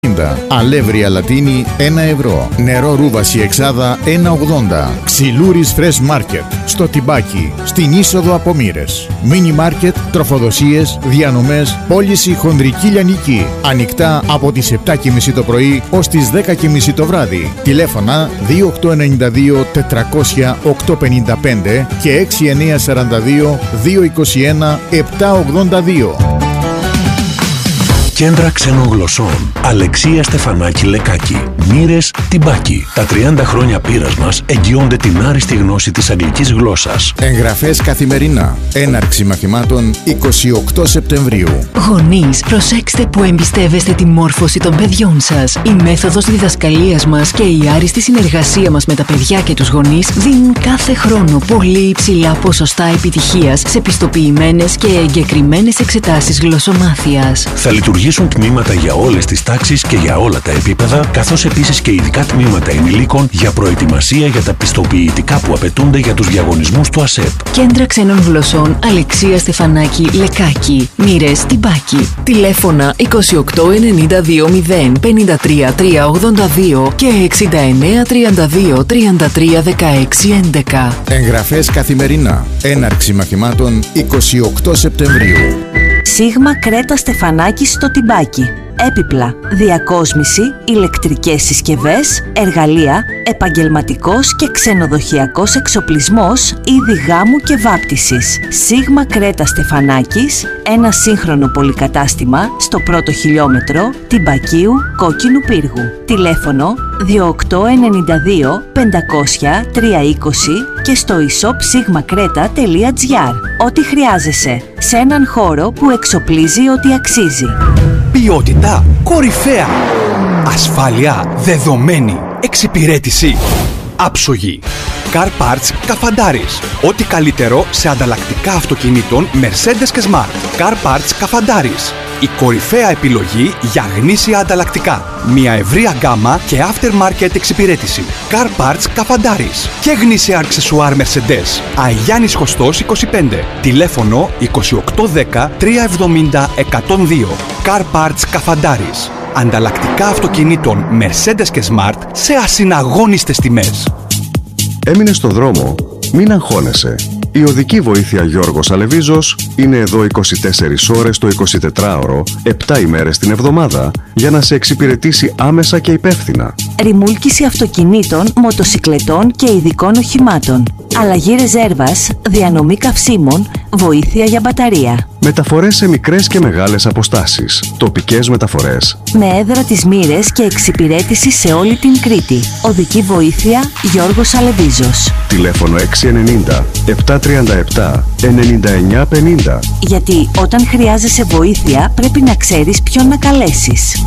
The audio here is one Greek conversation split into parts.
Αλεύρια Λατίνη 1 ευρώ. Νερό Ρούβαση Εξάδα 1,80. Ξυλούρης Fresh Market στο Τιμπάκι, στην είσοδο από Μοίρες. Μίνι Μάρκετ, τροφοδοσίες, διανομές, πώληση χονδρική λιανική. Ανοιχτά από τις 7.30 το πρωί ως τις 10.30 το βράδυ. Τηλέφωνα 2892 400 855 και 6942 221 782. Κέντρα ξένων γλωσσών. Αλεξία Στεφανάκη Λεκάκη. Μοίρες Τιμπάκι. Τα 30 χρόνια πείρας μας εγγυώνται την άριστη γνώση της αγγλικής γλώσσας. Εγγραφές καθημερινά. Έναρξη μαθημάτων 28 Σεπτεμβρίου. Γονείς, προσέξτε που εμπιστεύεστε τη μόρφωση των παιδιών σας. Η μέθοδος διδασκαλίας μας και η άριστη συνεργασία μας με τα παιδιά και τους γονείς δίνουν κάθε χρόνο πολύ υψηλά ποσοστά επιτυχίας σε πιστοποιημένες και εγκεκριμένες εξετάσεις γλωσσομάθειας. Θα λειτουργήσουν τμήματα για όλες τις τάξεις και για όλα τα επίπεδα, καθώς επίσης και ειδικά τμήματα ενηλίκων για προετοιμασία για τα πιστοποιητικά που απαιτούνται για τους διαγωνισμούς του ΑΣΕΠ. Κέντρα ξένων γλωσσών Αλεξία Στεφανάκη Λεκάκη. Μοίρες Τιμπάκι. Τηλέφωνα 28 92 0 53 382 και 69 32 33 16 11. Εγγραφές καθημερινά. Έναρξη μαθημάτων 28 Σεπτεμβρίου. Σίγμα Κρέτα Στεφανάκη στο Τιμπάκι. Έπιπλα, διακόσμηση, ηλεκτρικές συσκευές, εργαλεία, επαγγελματικός και ξενοδοχειακός εξοπλισμός, είδη γάμου και βάπτισης. Σίγμα Κρέτα Στεφανάκης, ένα σύγχρονο πολυκατάστημα στο πρώτο χιλιόμετρο Τιμπακίου Κόκκινου Πύργου. Τηλέφωνο 2892 500 320 και στο e-shop Ό,τι χρειάζεσαι σε έναν χώρο που εξοπλίζει ό,τι αξίζει. Ποιότητα κορυφαία. Ασφάλεια δεδομένη. Εξυπηρέτηση άψογη. Car Parts Καφαντάρης. Ό,τι καλύτερο σε ανταλλακτικά αυτοκινήτων Mercedes και Smart. Car Parts Καφαντάρης. Η κορυφαία επιλογή για γνήσια ανταλλακτικά. Μια ευρεία γκάμα και aftermarket εξυπηρέτηση. Car Parts Καφαντάρης. Και γνήσια αξεσουάρ Mercedes. Αγιάννης Χωστός 25. Τηλέφωνο 2810 370 102. Car Parts Καφαντάρης. Ανταλλακτικά αυτοκινήτων Mercedes και Smart σε ασυναγώνιστες τιμές. Έμεινε στο δρόμο? Μην αγχώνεσαι. Η οδική βοήθεια Γιώργος Αλεβίζος είναι εδώ 24 ώρες το 24ωρο, 7 ημέρες την εβδομάδα, για να σε εξυπηρετήσει άμεσα και υπεύθυνα. Ρημούλκηση αυτοκινήτων, μοτοσικλετών και ειδικών οχημάτων. Αλλαγή ρεζέρβας, διανομή καυσίμων, βοήθεια για μπαταρία. Μεταφορές σε μικρές και μεγάλες αποστάσεις. Τοπικές μεταφορές. Με έδρα τις Μοίρες και εξυπηρέτηση σε όλη την Κρήτη. Οδική βοήθεια Γιώργος Αλεβίζος. Τηλέφωνο 690 737 99 50. Γιατί όταν χρειάζεσαι βοήθεια πρέπει να ξέρεις ποιον να καλέσεις.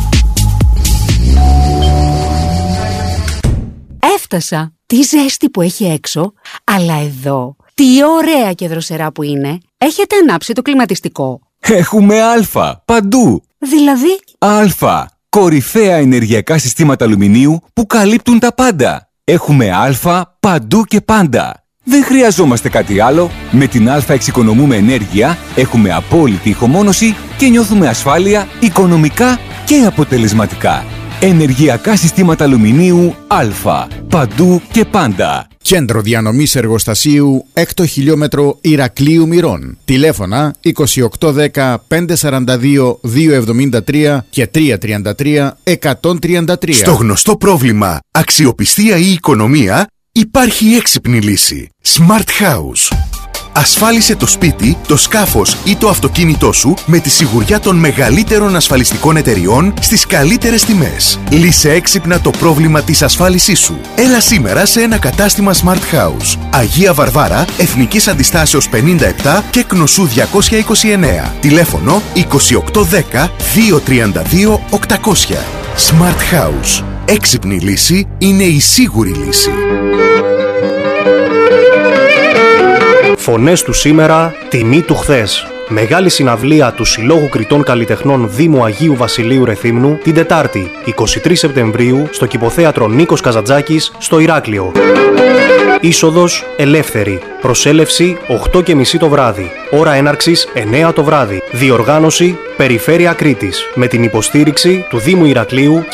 Έφτασα! Τι ζέστη που έχει έξω, αλλά εδώ τι ωραία και δροσερά που είναι. Έχετε ανάψει το κλιματιστικό? Έχουμε Α παντού. Δηλαδή? Α, κορυφαία ενεργειακά συστήματα αλουμινίου που καλύπτουν τα πάντα. Έχουμε Α παντού και πάντα. Δεν χρειαζόμαστε κάτι άλλο. Με την Α εξοικονομούμε ενέργεια, έχουμε απόλυτη ηχομόνωση και νιώθουμε ασφάλεια οικονομικά και αποτελεσματικά. Ενεργειακά συστήματα αλουμινίου Α. Παντού και πάντα. Κέντρο διανομής εργοστασίου 6 χιλιόμετρο Ηρακλείου Μυρών. Τηλέφωνα 2810 542 273 και 333 133. Στο γνωστό πρόβλημα αξιοπιστία ή οικονομία υπάρχει η έξυπνη λύση. Smart House. Ασφάλισε το σπίτι, το σκάφος ή το αυτοκίνητό σου με τη σιγουριά των μεγαλύτερων ασφαλιστικών εταιριών στις καλύτερες τιμές. Λύσε έξυπνα το πρόβλημα της ασφάλισής σου. Έλα σήμερα σε ένα κατάστημα Smart House. Αγία Βαρβάρα, Εθνικής Αντιστάσεως 57 και Κνωσού 229. Τηλέφωνο 2810 232 800. Smart House. Έξυπνη λύση είναι η σίγουρη λύση. Φωνές του σήμερα, τιμή του χθες. Μεγάλη συναυλία του Συλλόγου Κριτών Καλλιτεχνών Δήμου Αγίου Βασιλείου Ρεθύμνου την Τετάρτη, 23 Σεπτεμβρίου, στο Κηποθέατρο Νίκος Καζαντζάκης, στο Ηράκλειο. Είσοδος ελεύθερη. Προσέλευση 8:30 το βράδυ. Ώρα έναρξης 9 το βράδυ. Διοργάνωση Περιφέρεια Κρήτης. Με την υποστήριξη του Δήμου Ηρακλείου